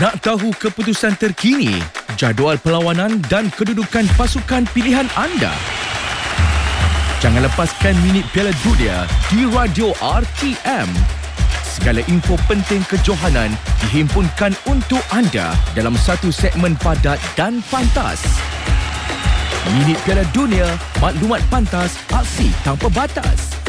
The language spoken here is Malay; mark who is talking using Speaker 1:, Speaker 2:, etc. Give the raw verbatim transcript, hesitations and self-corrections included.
Speaker 1: Nak tahu keputusan terkini, jadual perlawanan dan kedudukan pasukan pilihan anda? Jangan lepaskan minit Piala Dunia di Radio R T M. Segala info penting kejohanan dihimpunkan untuk anda dalam satu segmen padat dan pantas. Minit Piala Dunia, maklumat pantas, aksi tanpa batas.